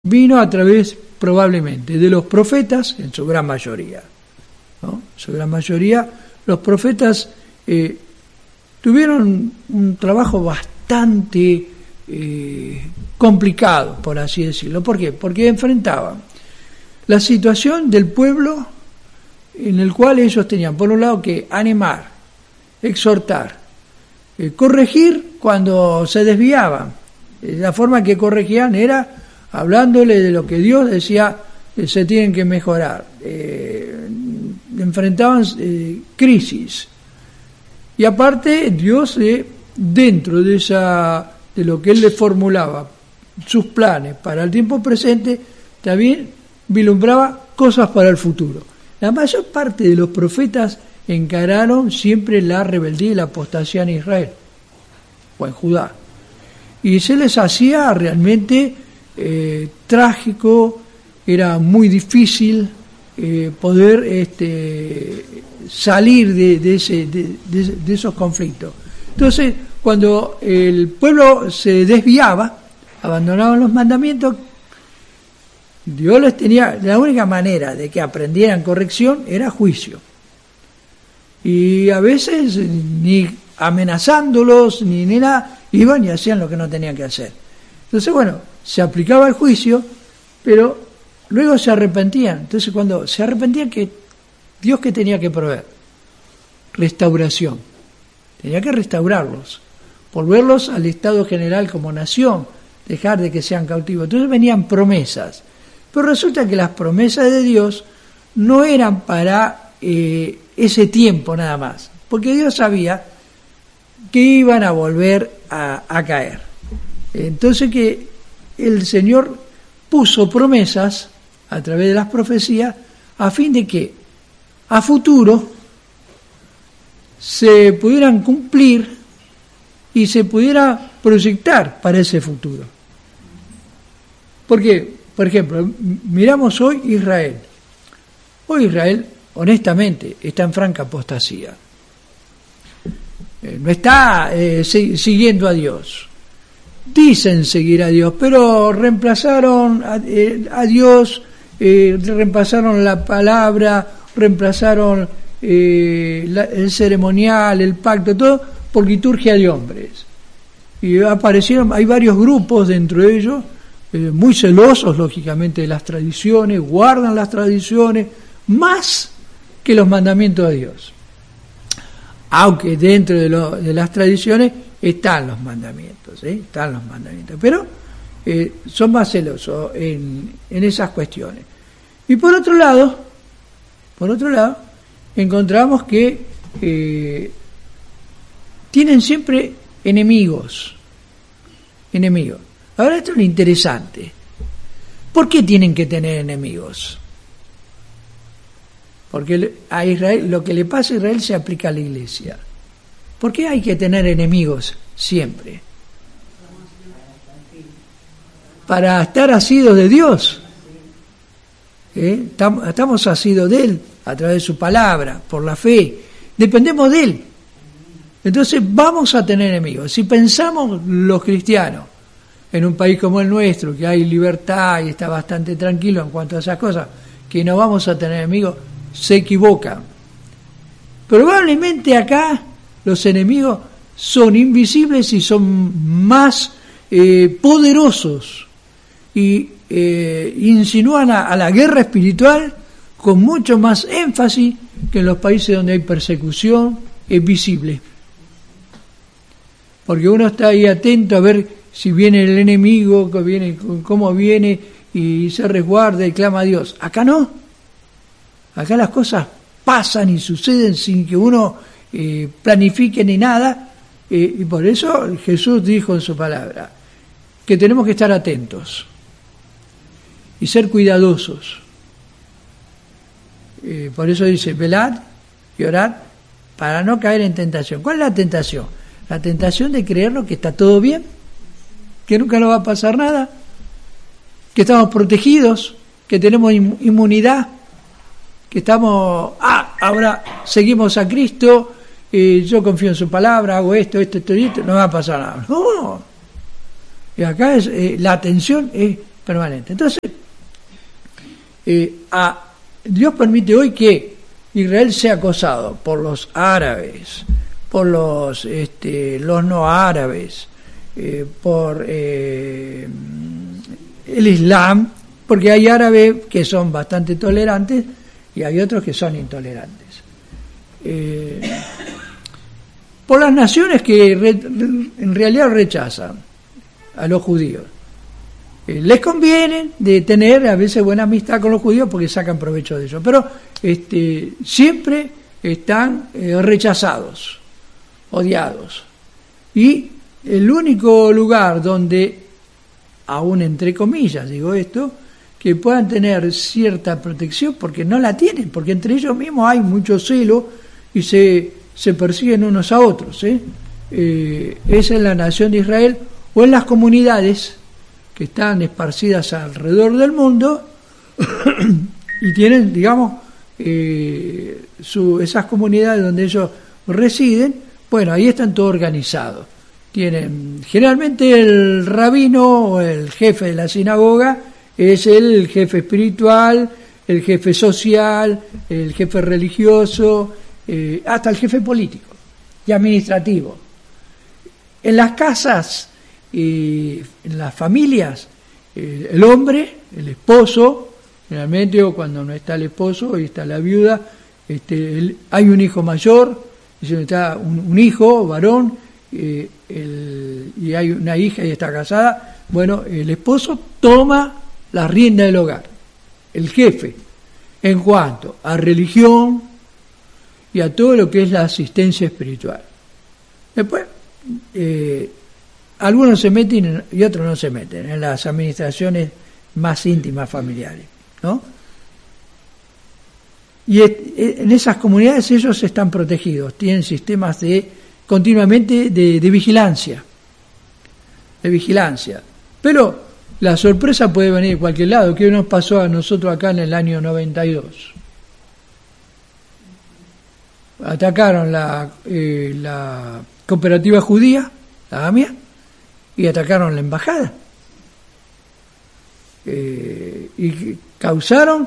vino a través, probablemente, de los profetas, en su gran mayoría, ¿no? En su gran mayoría, los profetas tuvieron un trabajo bastante complicado, por así decirlo. ¿Por qué? Porque enfrentaban la situación del pueblo en el cual ellos tenían, por un lado, que animar, exhortar, corregir cuando se desviaban. La forma que corregían era hablándole de lo que Dios decía se tienen que mejorar. Enfrentaban crisis. Y aparte, Dios, dentro de lo que Él le formulaba, sus planes para el tiempo presente, también vislumbraba cosas para el futuro. La mayor parte de los profetas encararon siempre la rebeldía y la apostasía en Israel, o en Judá. Y se les hacía realmente trágico, era muy difícil poder salir de esos conflictos. Entonces, cuando el pueblo se desviaba, abandonaban los mandamientos, Dios les tenía, la única manera de que aprendieran corrección era juicio. Y a veces ni amenazándolos, ni nada, iban y hacían lo que no tenían que hacer. Entonces, bueno, se aplicaba el juicio, pero luego se arrepentían. Entonces, cuando se arrepentían, ¿Dios qué tenía que proveer? Restauración. Tenía que restaurarlos, volverlos al estado general como nación, dejar de que sean cautivos. Entonces venían promesas. Pero resulta que las promesas de Dios no eran para ese tiempo nada más, porque Dios sabía que iban a volver a caer. Entonces que el Señor puso promesas a través de las profecías a fin de que a futuro se pudieran cumplir y se pudiera proyectar para ese futuro. Porque, por ejemplo, miramos hoy Israel. Hoy Israel, honestamente, está en franca apostasía. No está siguiendo a Dios. Dicen seguir a Dios, pero reemplazaron a Dios, reemplazaron la palabra, reemplazaron el ceremonial, el pacto, todo por liturgia de hombres. Y aparecieron, hay varios grupos dentro de ellos, muy celosos, lógicamente, de las tradiciones, guardan las tradiciones más que los mandamientos de Dios. Aunque dentro de las tradiciones están los mandamientos, están los mandamientos, pero son más celosos en esas cuestiones. Y por otro lado, encontramos que tienen siempre enemigos. Ahora esto es lo interesante. ¿Por qué tienen que tener enemigos? Porque a Israel, lo que le pasa a Israel se aplica a la Iglesia. ¿Por qué hay que tener enemigos siempre? Para estar asidos de Dios. Estamos asidos de Él a través de su palabra, por la fe. Dependemos de Él. Entonces vamos a tener enemigos. Si pensamos los cristianos en un país como el nuestro, que hay libertad y está bastante tranquilo en cuanto a esas cosas, que no vamos a tener enemigos, se equivocan. Probablemente acá los enemigos son invisibles y son más poderosos y insinúan a la guerra espiritual con mucho más énfasis que en los países donde hay persecución, es visible. Porque uno está ahí atento a ver si viene el enemigo, cómo viene y se resguarda y clama a Dios. Acá no. Acá las cosas pasan y suceden sin que uno planifique ni nada. Y por eso Jesús dijo en su palabra que tenemos que estar atentos y ser cuidadosos. Por eso dice, velad y orad para no caer en tentación. ¿Cuál es la tentación? La tentación de creernos que está todo bien, que nunca nos va a pasar nada, que estamos protegidos, que tenemos inmunidad, que estamos, ahora seguimos a Cristo, yo confío en su palabra, hago esto, no va a pasar nada. No. Y acá la atención es permanente. Entonces, Dios permite hoy que Israel sea acosado por los árabes, por los no árabes, por el Islam, porque hay árabes que son bastante tolerantes y hay otros que son intolerantes. Por las naciones que en realidad rechazan a los judíos. Les conviene de tener a veces buena amistad con los judíos porque sacan provecho de ello, pero siempre están rechazados, odiados. Y el único lugar donde, aún entre comillas digo esto, que puedan tener cierta protección, porque no la tienen, porque entre ellos mismos hay mucho celo y se persiguen unos a otros, es en la nación de Israel o en las comunidades que están esparcidas alrededor del mundo y tienen, digamos, esas comunidades donde ellos residen. Bueno, ahí están todos organizados. Tienen, generalmente el rabino o el jefe de la sinagoga es el jefe espiritual, el jefe social, el jefe religioso, hasta el jefe político y administrativo. En las casas, en las familias, el hombre, el esposo, generalmente, o cuando no está el esposo y está la viuda, hay un hijo mayor, está un hijo varón, y hay una hija y está casada. Bueno, el esposo toma la rienda del hogar, el jefe, en cuanto a religión y a todo lo que es la asistencia espiritual. Después, algunos se meten y otros no se meten en las administraciones más íntimas familiares, ¿no? Y en esas comunidades ellos están protegidos, tienen sistemas continuamente de vigilancia. Pero la sorpresa puede venir de cualquier lado. ¿Qué nos pasó a nosotros acá en el año 92? Atacaron la cooperativa judía, la AMIA, y atacaron la embajada. Y causaron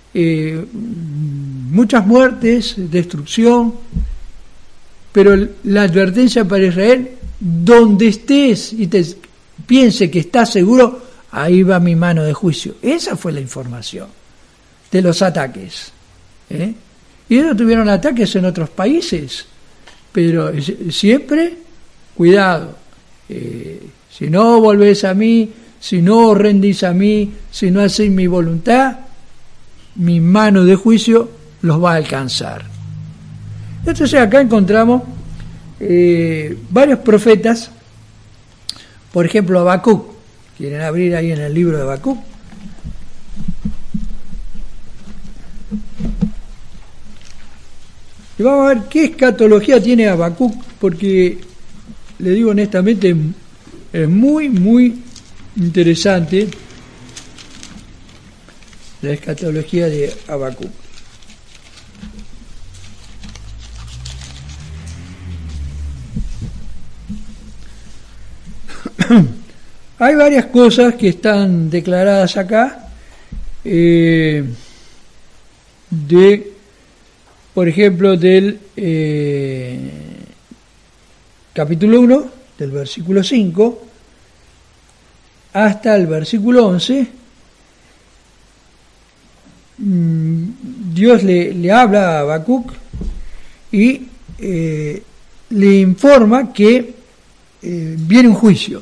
muchas muertes, destrucción, pero la advertencia para Israel: donde estés y te piense que estás seguro, ahí va mi mano de juicio. Esa fue la información de los ataques. Y ellos tuvieron ataques en otros países, pero siempre, cuidado, si no volvés a mí, si no os rendís a mí, si no hacéis mi voluntad, mi mano de juicio los va a alcanzar. Entonces acá encontramos varios profetas, por ejemplo Habacuc. ¿Quieren abrir ahí en el libro de Habacuc? Y vamos a ver qué escatología tiene Habacuc, porque le digo honestamente, es muy, muy interesante la escatología de Habacuc. Hay varias cosas que están declaradas acá, por ejemplo, del capítulo 1, del versículo 5, hasta el versículo 11, Dios le habla a Habacuc y le informa que viene un juicio.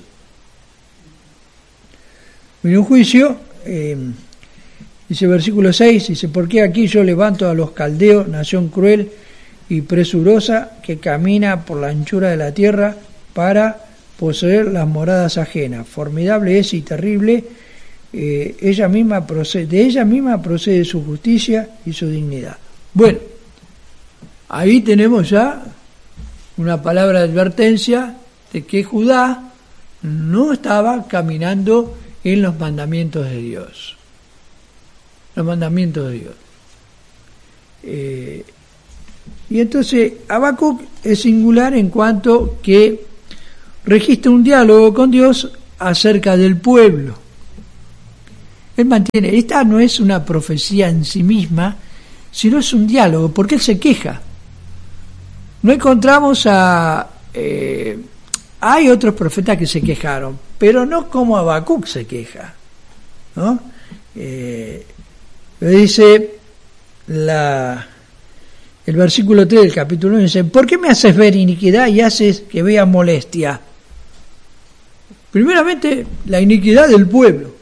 Viene un juicio, dice versículo 6, dice: ¿por qué aquí yo levanto a los caldeos, nación cruel y presurosa, que camina por la anchura de la tierra para poseer las moradas ajenas? Formidable es y terrible, de ella misma procede su justicia y su dignidad. Bueno, ahí tenemos ya una palabra de advertencia de que Judá no estaba caminando en los mandamientos de Dios. Los mandamientos de Dios. Y entonces Habacuc es singular en cuanto que registra un diálogo con Dios acerca del pueblo. Él mantiene, esta no es una profecía en sí misma, sino es un diálogo, porque él se queja. No encontramos hay otros profetas que se quejaron, pero no como Habacuc se queja, ¿no? Dice el versículo 3 del capítulo 1, dice: ¿por qué me haces ver iniquidad y haces que vea molestia? Primeramente, la iniquidad del pueblo,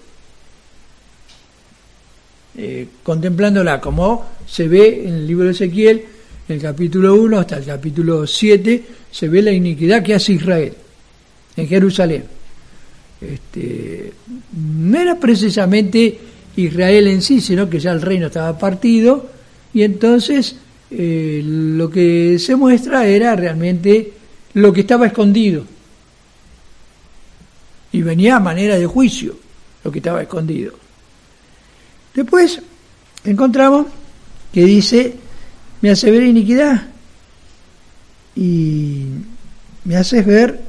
contemplándola como se ve en el libro de Ezequiel, en el capítulo 1 hasta el capítulo 7, se ve la iniquidad que hace Israel en Jerusalén. No era precisamente Israel en sí, sino que ya el reino estaba partido, y entonces lo que se muestra era realmente lo que estaba escondido, y venía a manera de juicio lo que estaba escondido. Después encontramos que dice: me hace ver iniquidad y me haces ver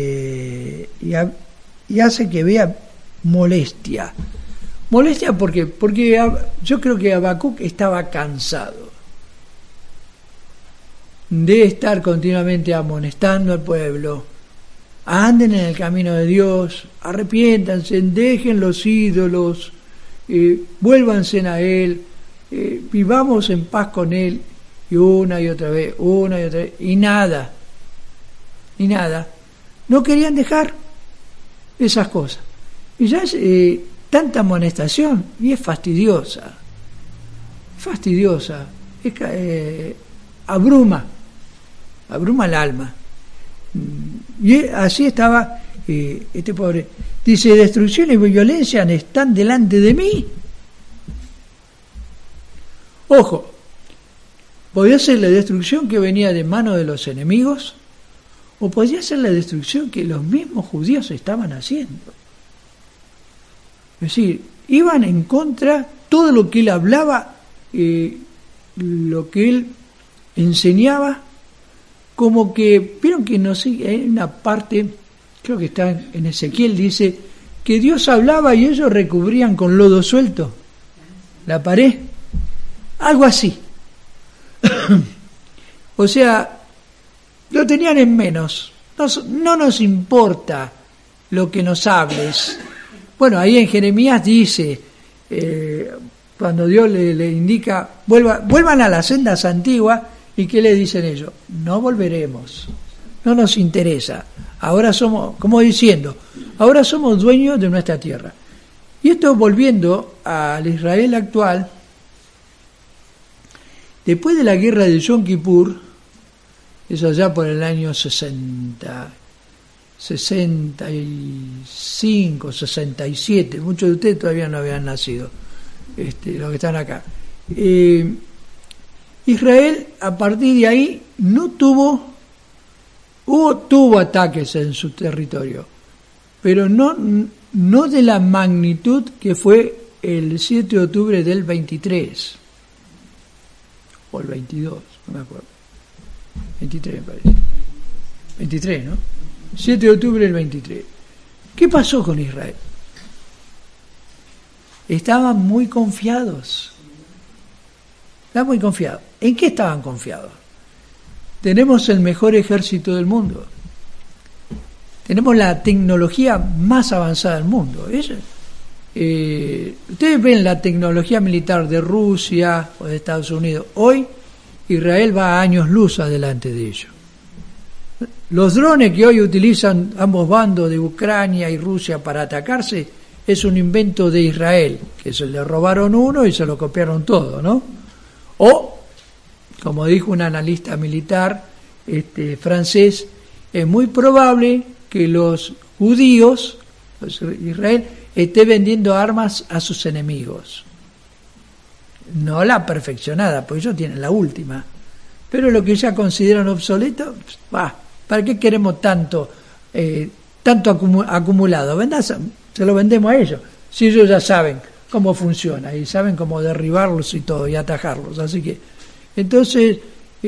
y hace que vea molestia. Molestia porque yo creo que Habacuc estaba cansado de estar continuamente amonestando al pueblo: anden en el camino de Dios, arrepiéntanse, dejen los ídolos, vuélvanse a Él, vivamos en paz con Él, y una y otra vez, y nada, no querían dejar esas cosas. Y ya es tanta amonestación, y es fastidiosa, abruma el alma. Y así estaba este pobre. Dice: destrucción y violencia están delante de mí. Ojo, podía ser la destrucción que venía de mano de los enemigos, o podía ser la destrucción que los mismos judíos estaban haciendo. Es decir, iban en contra todo lo que él hablaba, lo que él enseñaba. Como que, vieron que no sé, hay una parte, creo que está en Ezequiel, dice que Dios hablaba y ellos recubrían con lodo suelto la pared, algo así. O sea, lo tenían en menos. No nos importa lo que nos hables. Bueno, ahí en Jeremías dice, cuando Dios le indica: vuelvan a las sendas antiguas. ¿Y qué le dicen ellos? No volveremos, no nos interesa. Ahora somos, como diciendo, ahora somos dueños de nuestra tierra. Y esto, volviendo al Israel actual, después de la guerra de Yom Kippur, eso allá por el año 65, 67, muchos de ustedes todavía no habían nacido, los que están acá. Israel, a partir de ahí, tuvo ataques en su territorio, pero no de la magnitud que fue el 7 de octubre del 23, o el 22, no me acuerdo, 23 me parece, 23, ¿no? 7 de octubre del 23. ¿Qué pasó con Israel? Estaban muy confiados. ¿En qué estaban confiados? Tenemos el mejor ejército del mundo. Tenemos la tecnología más avanzada del mundo. Ustedes ven la tecnología militar de Rusia o de Estados Unidos. Hoy Israel va a años luz adelante de ellos. Los drones que hoy utilizan ambos bandos de Ucrania y Rusia para atacarse es un invento de Israel, que se le robaron uno y se lo copiaron todo, ¿no? O, como dijo un analista militar francés, es muy probable que los judíos, Israel, esté vendiendo armas a sus enemigos. No la perfeccionada, porque ellos tienen la última. Pero lo que ya consideran obsoleto, ¿para qué queremos tanto acumulado? Se lo vendemos a ellos, si ellos ya saben cómo funciona y saben cómo derribarlos y todo y atajarlos. Así que entonces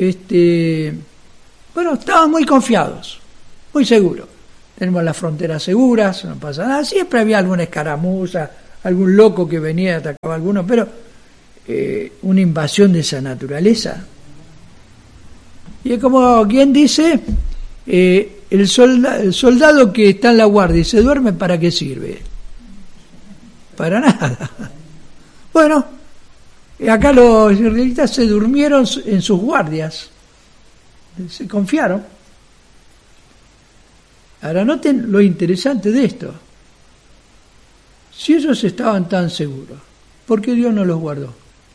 estaban muy confiados, muy seguros. Tenemos las fronteras seguras, no pasa nada. Siempre había alguna escaramuza, algún loco que venía y atacaba a alguno, pero una invasión de esa naturaleza. Y es como quien dice, el soldado que está en la guardia y se duerme, ¿para qué sirve? Para nada. Bueno, acá los israelitas se durmieron en sus guardias, se confiaron. Ahora noten lo interesante de esto. Si ellos estaban tan seguros, ¿por qué Dios no los guardó?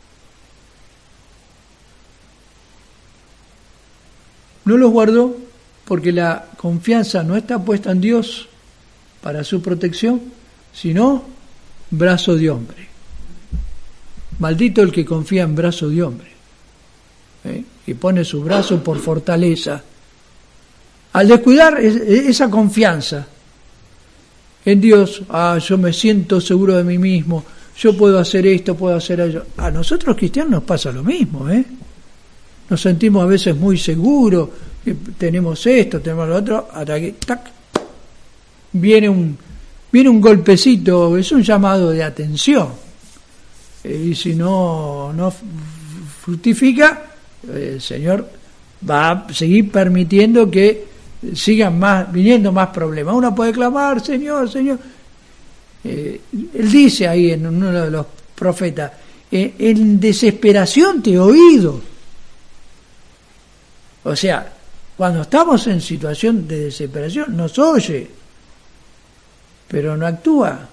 No los guardó porque la confianza no está puesta en Dios para su protección, sino brazo de hombre. Maldito el que confía en brazo de hombre, y pone su brazo por fortaleza. Al descuidar esa confianza en Dios, yo me siento seguro de mí mismo, yo puedo hacer esto, puedo hacer aquello. A nosotros cristianos nos pasa lo mismo, Nos sentimos a veces muy seguros, que tenemos esto, tenemos lo otro, hasta que ¡tac! viene un golpecito, es un llamado de atención. Y si no fructifica, el Señor va a seguir permitiendo que sigan viniendo más problemas. Uno puede clamar, Señor, Señor. Él dice ahí en uno de los profetas, en desesperación te he oído. O sea, cuando estamos en situación de desesperación nos oye, pero no actúa.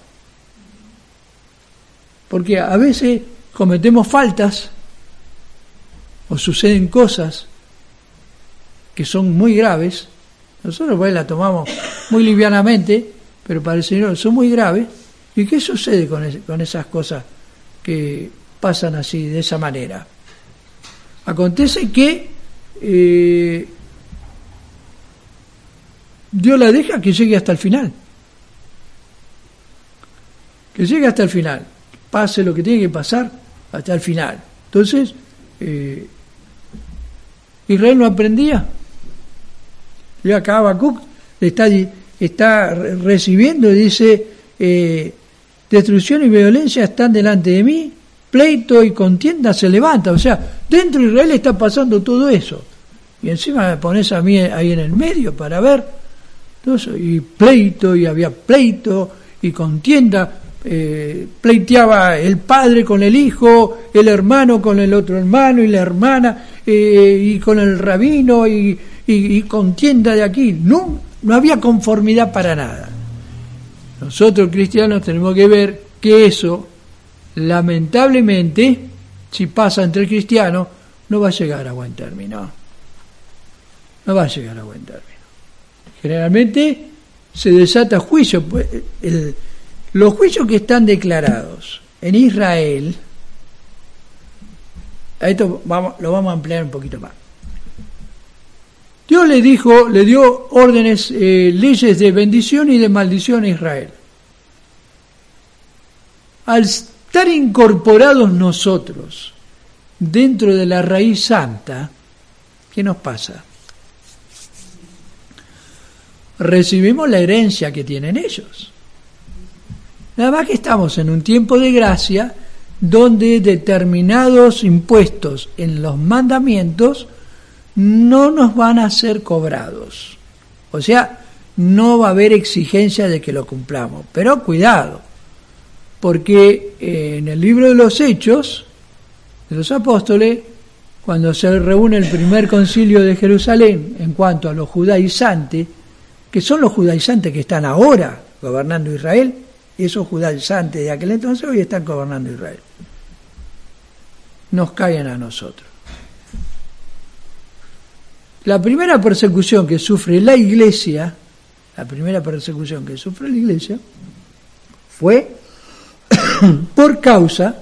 Porque a veces cometemos faltas o suceden cosas que son muy graves. Nosotros pues la tomamos muy livianamente, pero para el Señor son muy graves. ¿Y qué sucede con esas cosas que pasan así, de esa manera? Acontece que Dios la deja que llegue hasta el final. Que llegue hasta el final. Pase lo que tiene que pasar hasta el final. Entonces, Israel no aprendía. Y acá Habacuc está recibiendo y dice, destrucción y violencia están delante de mí, pleito y contienda se levanta. O sea, dentro de Israel está pasando todo eso. Y encima me pones a mí ahí en el medio para ver. Entonces, y pleito, y había pleito y contienda. Pleiteaba el padre con el hijo, el hermano con el otro hermano y la hermana, y con el rabino y contienda de aquí. No había conformidad para nada. Nosotros cristianos tenemos que ver que eso, lamentablemente, si pasa entre cristianos, no va a llegar a buen término. No va a llegar a buen término. Generalmente se desata juicio. Los juicios que están declarados en Israel, a esto lo vamos a ampliar un poquito más. Dios le dio órdenes, leyes de bendición y de maldición a Israel. Al estar incorporados nosotros dentro de la raíz santa, ¿qué nos pasa? Recibimos la herencia que tienen ellos. Nada más que estamos en un tiempo de gracia donde determinados impuestos en los mandamientos no nos van a ser cobrados. O sea, no va a haber exigencia de que lo cumplamos. Pero cuidado, porque en el libro de los Hechos de los Apóstoles, cuando se reúne el primer concilio de Jerusalén en cuanto a los judaizantes, que son los judaizantes que están ahora gobernando Israel, esos judaizantes de aquel entonces hoy están gobernando Israel, nos caen a nosotros. La primera persecución que sufre la iglesia, fue por causa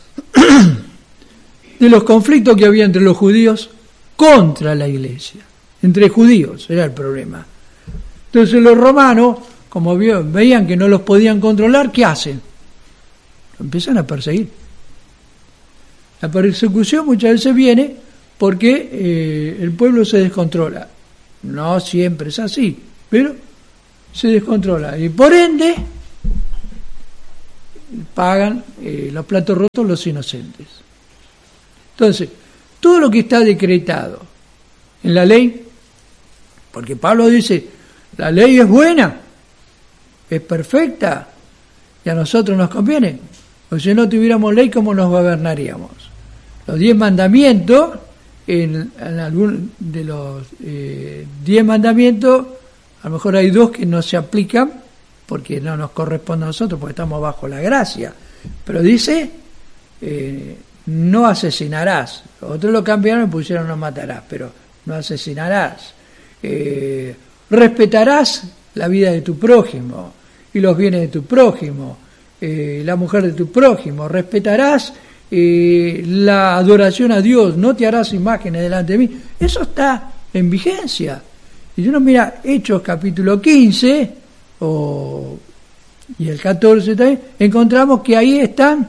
de los conflictos que había entre los judíos contra la iglesia. Entre judíos era el problema. Entonces los romanos, como veían que no los podían controlar, ¿qué hacen? Lo empiezan a perseguir. La persecución muchas veces viene porque el pueblo se descontrola. No siempre es así, pero se descontrola. Y por ende, pagan los platos rotos los inocentes. Entonces, todo lo que está decretado en la ley, porque Pablo dice, la ley es buena, es perfecta, y a nosotros nos conviene, porque si no tuviéramos ley, ¿cómo nos gobernaríamos? Los 10 mandamientos, en algún de los 10 mandamientos, a lo mejor hay 2 que no se aplican, porque no nos corresponde a nosotros, porque estamos bajo la gracia, pero dice, no asesinarás. Otros lo cambiaron y pusieron no matarás, pero no asesinarás. Respetarás la vida de tu prójimo y los bienes de tu prójimo, la mujer de tu prójimo. Respetarás la adoración a Dios, no te harás imágenes delante de mí. Eso está en vigencia. Y uno mira Hechos capítulo 15 y el 14 también, encontramos que ahí están.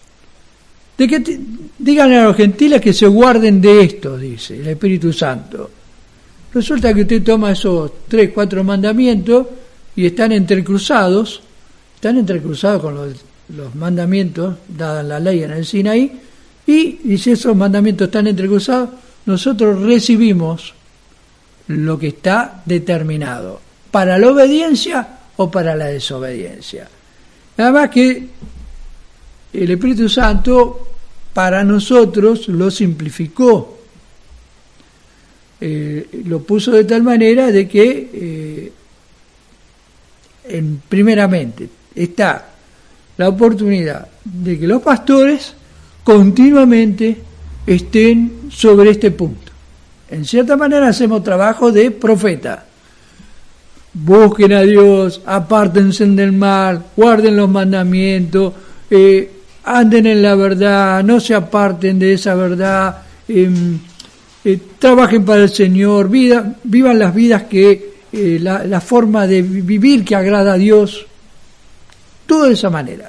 Díganle a los gentiles que se guarden de esto, dice el Espíritu Santo. Resulta que usted toma esos 3, 4 mandamientos y están entrecruzados con los mandamientos dados en la ley en el Sinaí, y si esos mandamientos están entrecruzados, nosotros recibimos lo que está determinado, para la obediencia o para la desobediencia. Nada más que el Espíritu Santo para nosotros lo simplificó, lo puso de tal manera de que primeramente está la oportunidad de que los pastores continuamente estén sobre este punto. En cierta manera hacemos trabajo de profeta. Busquen a Dios, apártense del mal, guarden los mandamientos, anden en la verdad, no se aparten de esa verdad, trabajen para el Señor, vivan las vidas que la forma de vivir que agrada a Dios, todo de esa manera.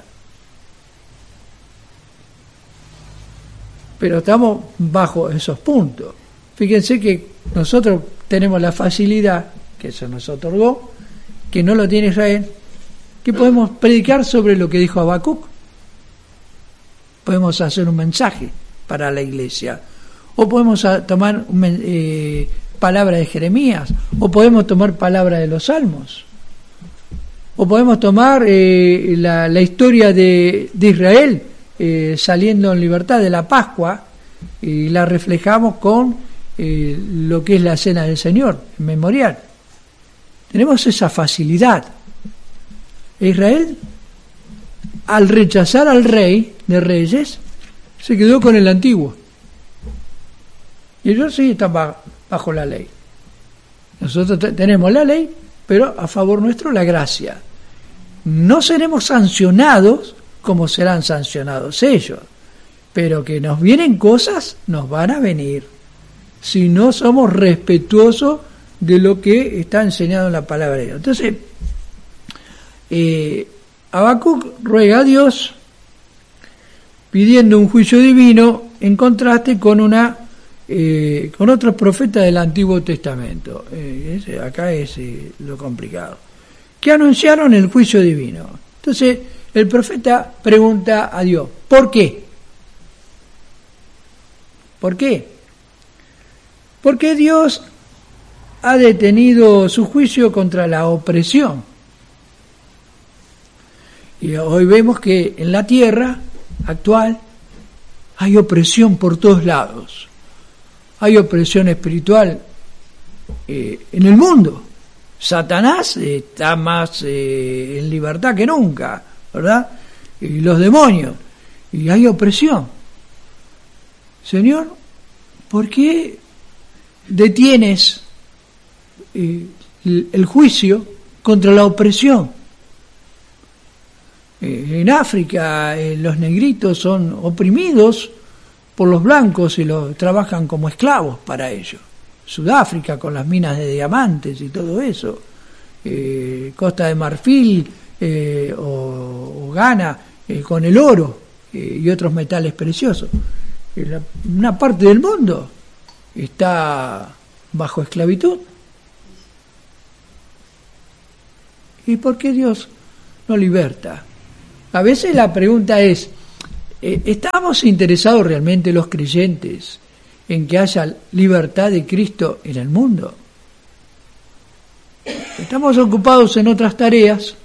Pero estamos bajo esos puntos. Fíjense que nosotros tenemos la facilidad que se nos otorgó, que no lo tiene Israel, que podemos predicar sobre lo que dijo Habacuc. Podemos hacer un mensaje para la iglesia, o podemos tomar palabra de Jeremías, o podemos tomar palabra de los Salmos, o podemos tomar la historia de Israel saliendo en libertad de la Pascua, y la reflejamos con lo que es la cena del Señor, el memorial. Tenemos esa facilidad. Israel, al rechazar al rey de reyes, se quedó con el antiguo. Y ellos sí están bajo la ley. Nosotros tenemos la ley, pero a favor nuestro la gracia. No seremos sancionados como serán sancionados ellos, pero que nos vienen cosas, nos van a venir, si no somos respetuosos de lo que está enseñado en la palabra de Dios. Entonces, Habacuc ruega a Dios pidiendo un juicio divino, en contraste con con otros profetas del Antiguo Testamento. Acá es lo complicado, que anunciaron el juicio divino. Entonces el profeta pregunta a Dios, ¿por qué? ¿Por qué? Porque Dios ha detenido su juicio contra la opresión. Y hoy vemos que en la tierra actual hay opresión por todos lados. Hay opresión espiritual en el mundo. Satanás está más en libertad que nunca, ¿verdad? Y los demonios. Y hay opresión. Señor, ¿por qué detienes el juicio contra la opresión? En África los negritos son oprimidos por los blancos y trabajan como esclavos para ellos. Sudáfrica con las minas de diamantes y todo eso. Costa de Marfil o Ghana con el oro y otros metales preciosos. Una parte del mundo está bajo esclavitud. ¿Y por qué Dios no liberta A veces la pregunta es, ¿estamos interesados realmente los creyentes en que haya libertad de Cristo en el mundo? Estamos ocupados en otras tareas,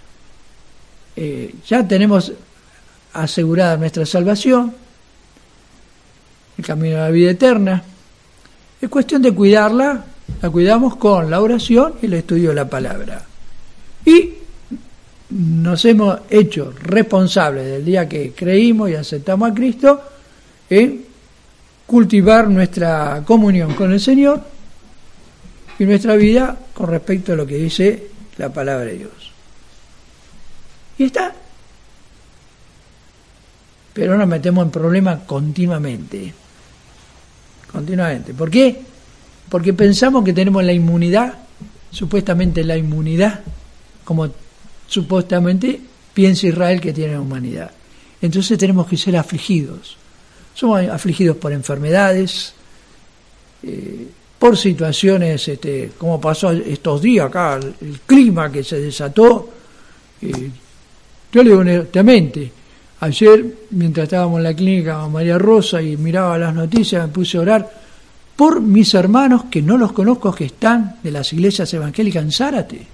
ya tenemos asegurada nuestra salvación, el camino a la vida eterna. Es cuestión de cuidarla, la cuidamos con la oración y el estudio de la palabra. Y nos hemos hecho responsables del día que creímos y aceptamos a Cristo en cultivar nuestra comunión con el Señor y nuestra vida con respecto a lo que dice la palabra de Dios. Y está. Pero nos metemos en problemas continuamente. ¿Por qué? Porque pensamos que tenemos la inmunidad, supuestamente la inmunidad, como supuestamente piensa Israel que tiene la humanidad. Entonces tenemos que ser afligidos. Somos afligidos por enfermedades, por situaciones, como pasó estos días acá, el clima que se desató. Yo le digo honestamente, ayer mientras estábamos en la clínica con María Rosa y miraba las noticias, me puse a orar por mis hermanos que no los conozco, que están de las iglesias evangélicas en Zárate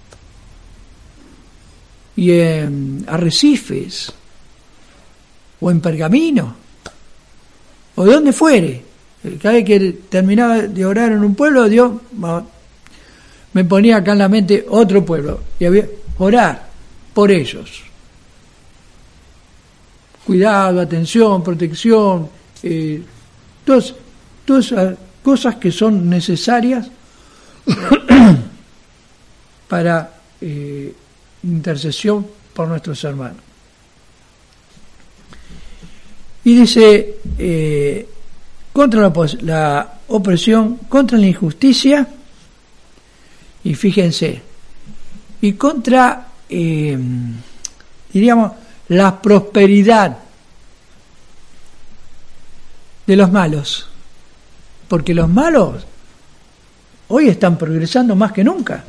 y en Arrecifes o en Pergamino o de donde fuere. Cada vez que terminaba de orar en un pueblo, Dios me ponía acá en la mente otro pueblo y había orar por ellos. Cuidado, atención, protección, todas esas cosas que son necesarias para intercesión por nuestros hermanos. Y dice, contra la opresión, contra la injusticia, y fíjense, y contra, diríamos, la prosperidad de los malos, porque los malos hoy están progresando más que nunca.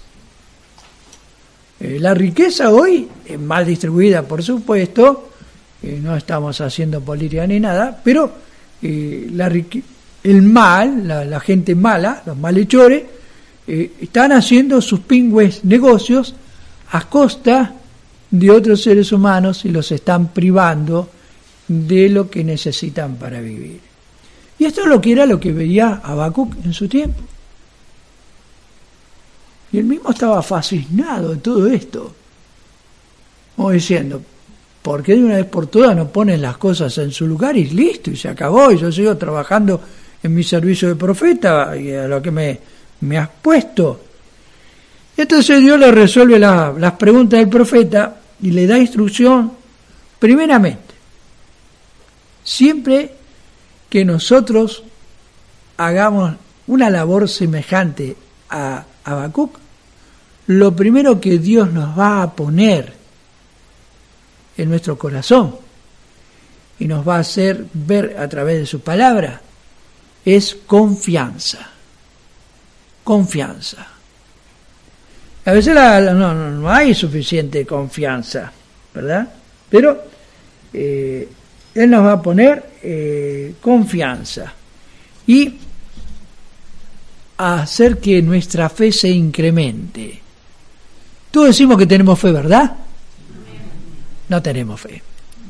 La riqueza hoy es mal distribuida, por supuesto, no estamos haciendo política ni nada, pero el mal, la gente mala, los malhechores, están haciendo sus pingües negocios a costa de otros seres humanos y los están privando de lo que necesitan para vivir. Y esto es lo que era lo que veía Habacuc en su tiempo. Y él mismo estaba fascinado de todo esto, como diciendo, ¿por qué de una vez por todas no ponen las cosas en su lugar y listo, y se acabó, y yo sigo trabajando en mi servicio de profeta y a lo que me has puesto? Y entonces Dios le resuelve las preguntas del profeta y le da instrucción, primeramente, siempre que nosotros hagamos una labor semejante a Habacuc, lo primero que Dios nos va a poner en nuestro corazón y nos va a hacer ver a través de su palabra es confianza. Confianza. A veces no hay suficiente confianza, ¿verdad? Pero Él nos va a poner confianza y a hacer que nuestra fe se incremente. Todos decimos que tenemos fe, ¿verdad? No tenemos fe.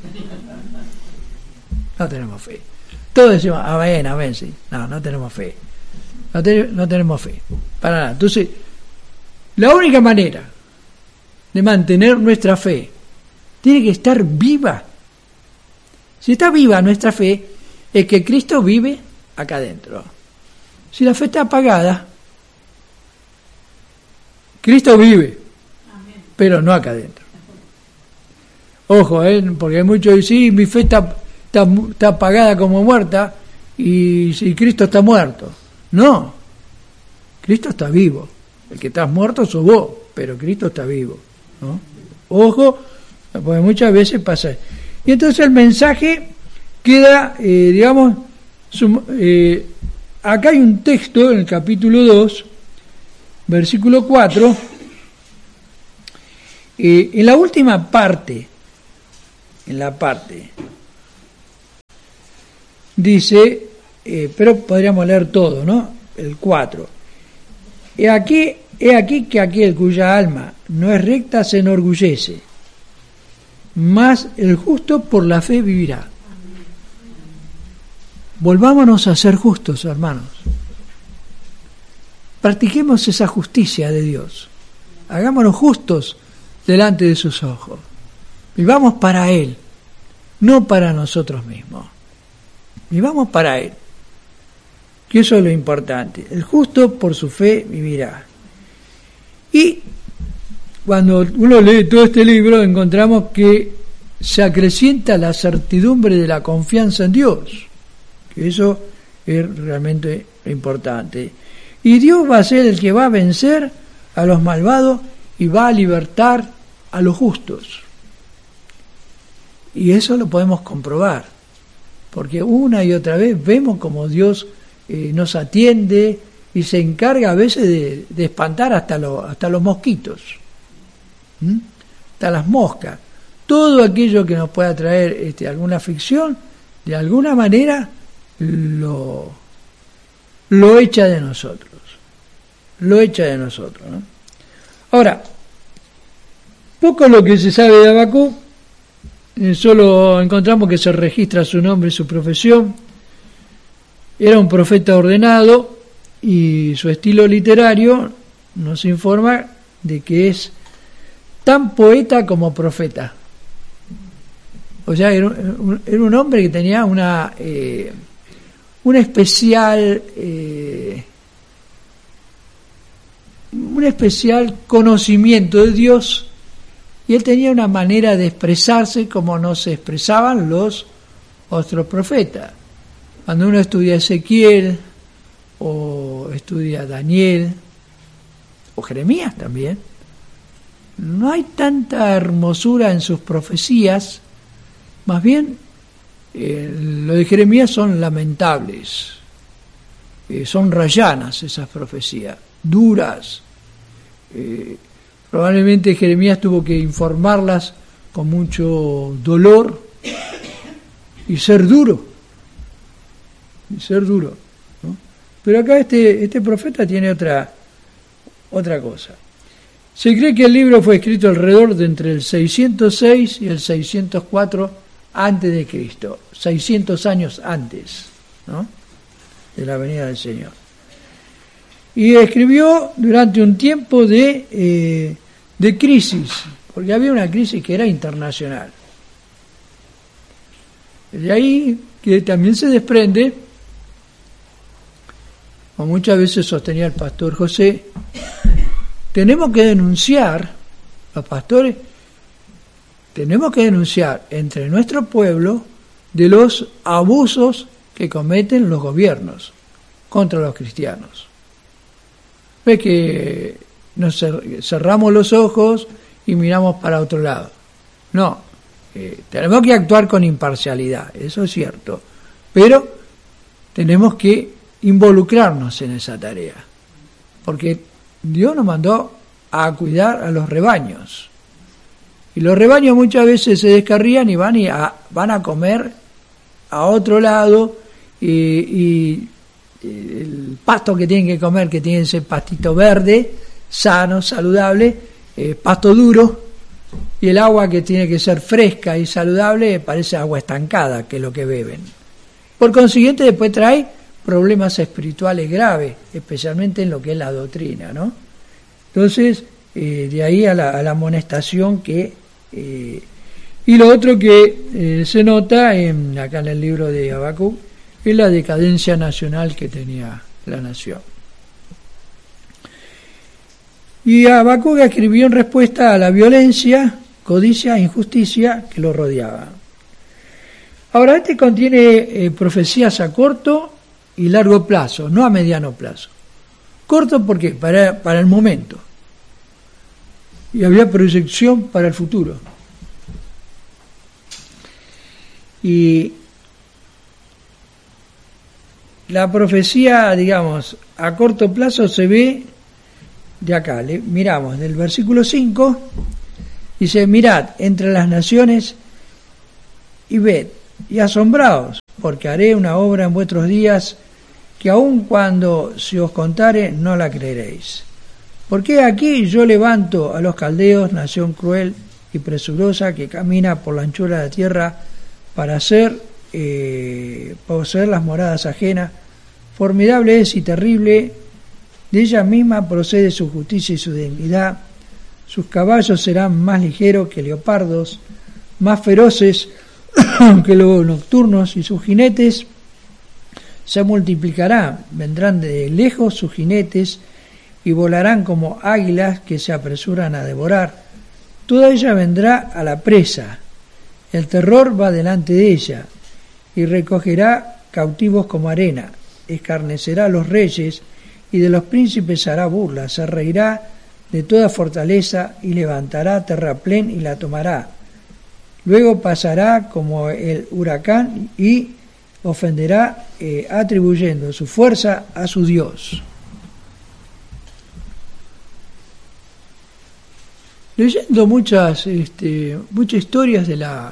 No tenemos fe. Todos decimos, amén, sí. No tenemos fe. No tenemos fe. Para nada. Entonces, la única manera de mantener nuestra fe tiene que estar viva. Si está viva nuestra fe, es que Cristo vive acá adentro. Si la fe está apagada, Cristo vive, pero no acá adentro. Ojo, porque hay muchos que dicen, sí, mi fe está apagada como muerta y Cristo está muerto. No, Cristo está vivo. El que estás muerto sos vos, pero Cristo está vivo, ¿no? Ojo, porque muchas veces pasa. Y entonces el mensaje queda, acá hay un texto en el capítulo 2, versículo 4, en la última parte en la parte. Dice, pero podríamos leer todo, ¿no? El 4. He aquí que aquel cuya alma no es recta se enorgullece, mas el justo por la fe vivirá. Volvámonos a ser justos, hermanos. Practiquemos esa justicia de Dios. Hagámonos justos delante de sus ojos. Vivamos para Él, no para nosotros mismos. Vivamos para Él. Que eso es lo importante. El justo por su fe vivirá. Y cuando uno lee todo este libro encontramos que se acrecienta la certidumbre de la confianza en Dios. Que eso es realmente importante. Y Dios va a ser el que va a vencer a los malvados y va a libertar a los justos. Y eso lo podemos comprobar, porque una y otra vez vemos como Dios nos atiende y se encarga a veces de espantar hasta los mosquitos, hasta las moscas. Todo aquello que nos pueda traer alguna aflicción, de alguna manera lo echa de nosotros. Lo echa de nosotros, ¿no? Ahora, poco lo que se sabe de Habacuc, solo encontramos que se registra su nombre y su profesión. Era un profeta ordenado y su estilo literario nos informa de que es tan poeta como profeta. O sea, era un hombre que tenía un especial conocimiento de Dios, y él tenía una manera de expresarse como no se expresaban los otros profetas. Cuando uno estudia Ezequiel o estudia Daniel o Jeremías también, no hay tanta hermosura en sus profecías, más bien lo de Jeremías son lamentables, son rayanas esas profecías, duras. Probablemente Jeremías tuvo que informarlas con mucho dolor y ser duro, ¿no? Pero acá este profeta tiene otra cosa. Se cree que el libro fue escrito alrededor de entre el 606 y el 604 antes de Cristo, 600 años antes, ¿no?, de la venida del Señor. Y escribió durante un tiempo de crisis, porque había una crisis que era internacional. De ahí que también se desprende, como muchas veces sostenía el pastor José, tenemos que denunciar, los pastores, tenemos que denunciar entre nuestro pueblo de los abusos que cometen los gobiernos contra los cristianos. Ve que nos cerramos los ojos y miramos para otro lado. No, tenemos que actuar con imparcialidad, eso es cierto, pero tenemos que involucrarnos en esa tarea, porque Dios nos mandó a cuidar a los rebaños, y los rebaños muchas veces se descarrían y van a comer a otro lado, y el pasto que tienen que comer, que tiene ese pastito verde, sano, saludable, pasto duro, y el agua que tiene que ser fresca y saludable parece agua estancada, que es lo que beben. Por consiguiente, después trae problemas espirituales graves, especialmente en lo que es la doctrina, ¿no? Entonces, de ahí a la amonestación que... y lo otro que se nota acá en el libro de Habacuc es la decadencia nacional que tenía la nación. Y Habacuc escribió en respuesta a la violencia, codicia e injusticia que lo rodeaba. Ahora, este contiene profecías a corto y largo plazo, no a mediano plazo. Corto porque para el momento, y había proyección para el futuro. Y la profecía, digamos, a corto plazo se ve de acá. Miramos del versículo 5, dice: mirad, entre las naciones y ved, y asombraos, porque haré una obra en vuestros días, que aun cuando se os contare, no la creeréis. Porque aquí yo levanto a los caldeos, nación cruel y presurosa, que camina por la anchura de la tierra para poseer las moradas ajenas. Formidable es y terrible, de ella misma procede su justicia y su dignidad. Sus caballos serán más ligeros que leopardos, más feroces que lobos nocturnos, y sus jinetes se multiplicarán. Vendrán de lejos sus jinetes y volarán como águilas que se apresuran a devorar. Toda ella vendrá a la presa, el terror va delante de ella, y recogerá cautivos como arena, escarnecerá a los reyes, y de los príncipes hará burla, se reirá de toda fortaleza, y levantará terraplén y la tomará. Luego pasará como el huracán y ofenderá, atribuyendo su fuerza a su Dios. Leyendo muchas historias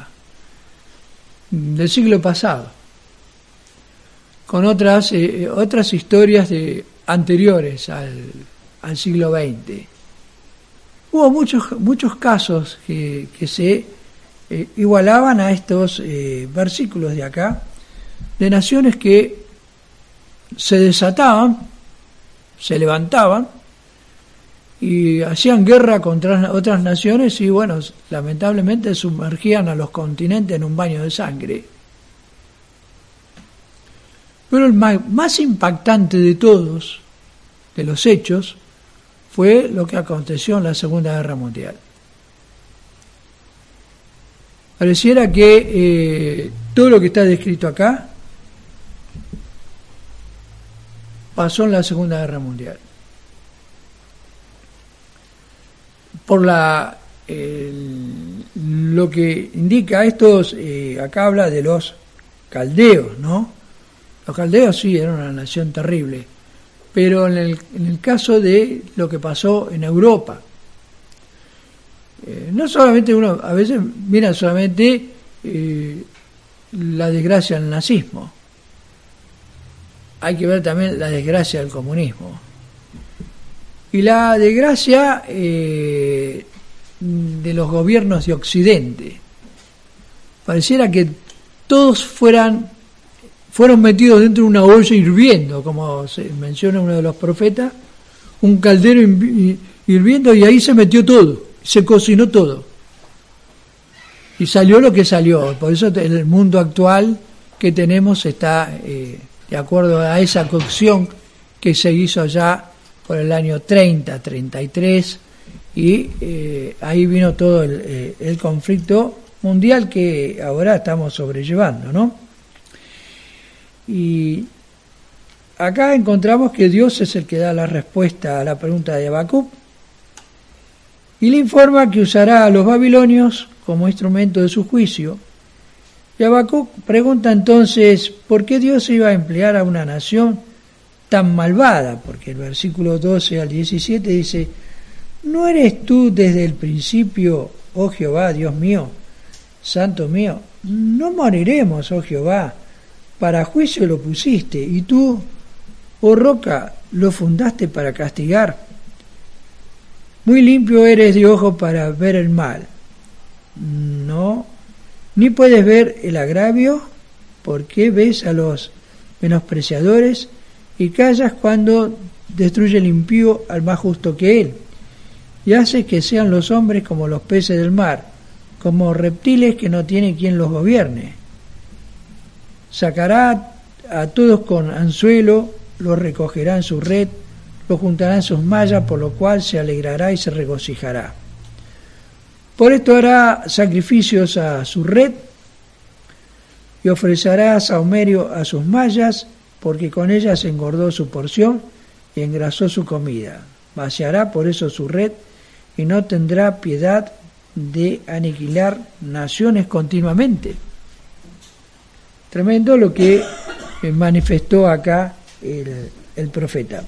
del siglo pasado, con otras historias anteriores al siglo XX. Hubo muchos casos que se igualaban a estos versículos de acá, de naciones que se desataban, se levantaban y hacían guerra contra otras naciones y, bueno, lamentablemente sumergían a los continentes en un baño de sangre. Pero el más impactante de todos, de los hechos, fue lo que aconteció en la Segunda Guerra Mundial. Pareciera que todo lo que está descrito acá pasó en la Segunda Guerra Mundial. Por lo que indica estos, acá habla de los caldeos, ¿no? Los caldeos sí eran una nación terrible, pero en el caso de lo que pasó en Europa, no solamente uno, a veces mira solamente la desgracia del nazismo, hay que ver también la desgracia del comunismo y la desgracia de los gobiernos de Occidente. Pareciera que todos fueron metidos dentro de una olla hirviendo, como se menciona uno de los profetas, un caldero hirviendo, y ahí se metió todo, se cocinó todo. Y salió lo que salió. Por eso el mundo actual que tenemos está de acuerdo a esa cocción que se hizo allá por el año 30, 33, y ahí vino todo el conflicto mundial que ahora estamos sobrellevando, ¿no? Y acá encontramos que Dios es el que da la respuesta a la pregunta de Habacuc y le informa que usará a los babilonios como instrumento de su juicio. Y Habacuc pregunta entonces por qué Dios iba a emplear a una nación tan malvada, porque el versículo 12 al 17 dice: ¿no eres tú desde el principio, oh Jehová, Dios mío, santo mío? No moriremos, oh Jehová, para juicio lo pusiste, y tú, oh roca, lo fundaste para castigar. Muy limpio eres de ojo para ver el mal. No, ni puedes ver el agravio, porque ves a los menospreciadores y callas cuando destruye el impío al más justo que él, y haces que sean los hombres como los peces del mar, como reptiles que no tiene quien los gobierne. Sacará a todos con anzuelo, los recogerá en su red, los juntará en sus mallas, por lo cual se alegrará y se regocijará. Por esto hará sacrificios a su red y ofrecerá sahumerio a sus mallas, porque con ellas engordó su porción y engrasó su comida. Vaciará por eso su red y no tendrá piedad de aniquilar naciones continuamente. Tremendo lo que manifestó acá el profeta.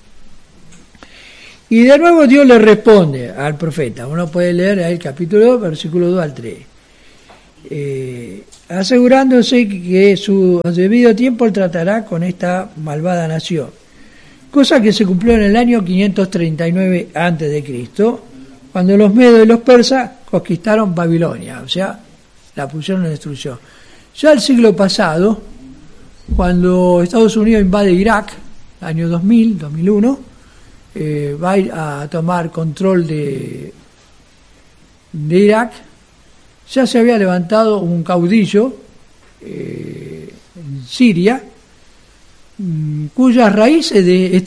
Y de nuevo Dios le responde al profeta. Uno puede leer ahí el capítulo 2, versículo 2 al 3. asegurándose que su debido tiempo él tratará con esta malvada nación. Cosa que se cumplió en el año 539 a.C., cuando los medos y los persas conquistaron Babilonia, o sea, la pusieron en destrucción. Ya el siglo pasado, cuando Estados Unidos invade Irak, año 2000, 2001, va a ir a tomar control de Irak, ya se había levantado un caudillo en Siria, cuyas raíces de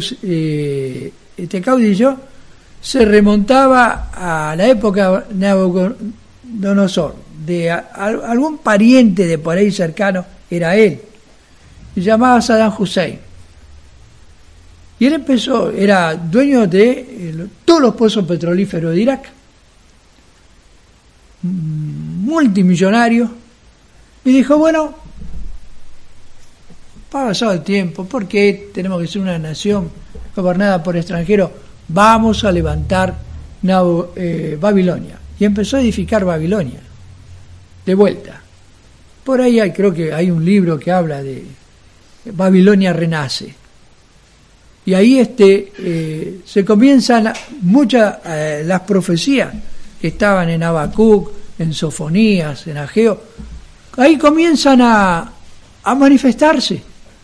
este caudillo se remontaba a la época de Nabucodonosor, de algún pariente de por ahí cercano, era él, se llamaba Saddam Hussein. Y él era dueño de todos los pozos petrolíferos de Irak, multimillonario, y dijo, bueno, ha pasado el tiempo, ¿por qué tenemos que ser una nación gobernada por extranjeros? Vamos a levantar Babilonia. Y empezó a edificar Babilonia, de vuelta. Por ahí creo que hay un libro que habla de Babilonia renace. Y ahí se comienzan muchas las profecías que estaban en Habacuc, en Sofonías, en Ageo, ahí comienzan a manifestarse.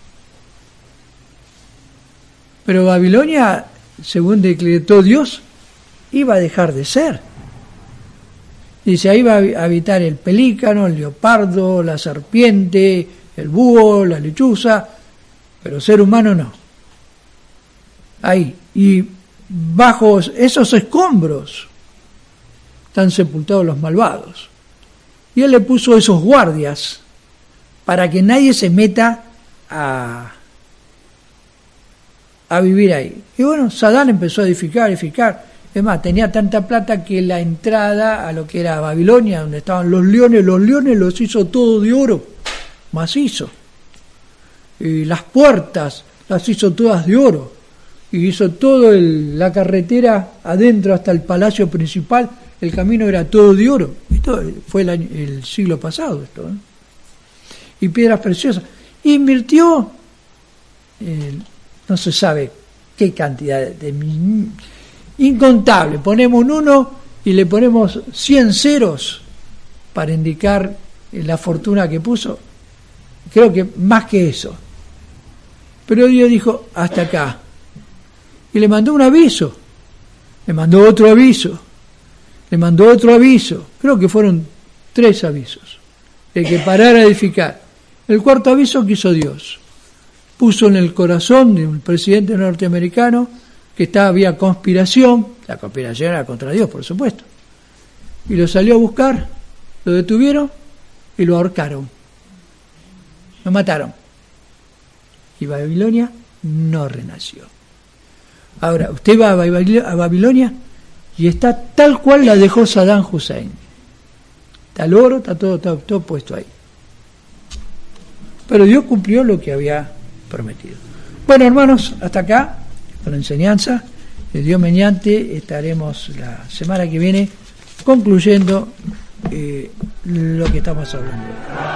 Pero Babilonia, según decretó Dios, iba a dejar de ser. Dice, ahí va a habitar el pelícano, el leopardo, la serpiente, el búho, la lechuza, pero ser humano no. Ahí, y bajo esos escombros están sepultados los malvados. Y él le puso esos guardias para que nadie se meta a vivir ahí. Y bueno, Saddam empezó a edificar. Es más, tenía tanta plata que la entrada a lo que era Babilonia, donde estaban los leones los hizo todo de oro, macizo. Y las puertas las hizo todas de oro. Y hizo todo la carretera adentro hasta el palacio principal, el camino era todo de oro. Esto fue el siglo pasado, esto, ¿eh? Y piedras preciosas. Invirtió, no se sabe qué cantidad incontable. Ponemos un 1 y le ponemos 100 ceros para indicar la fortuna que puso. Creo que más que eso. Pero Dios dijo, hasta acá. Y le mandó un aviso, le mandó otro aviso, le mandó otro aviso. Creo que fueron 3 avisos de que parara de edificar. El cuarto aviso que hizo Dios, puso en el corazón de un presidente norteamericano que había conspiración, la conspiración era contra Dios, por supuesto, y lo salió a buscar, lo detuvieron y lo ahorcaron, lo mataron, y Babilonia no renació. Ahora, usted va a Babilonia y está tal cual la dejó Saddam Hussein. Está el oro, está todo puesto ahí. Pero Dios cumplió lo que había prometido. Bueno, hermanos, hasta acá con la enseñanza. Dios mediante estaremos la semana que viene concluyendo lo que estamos hablando.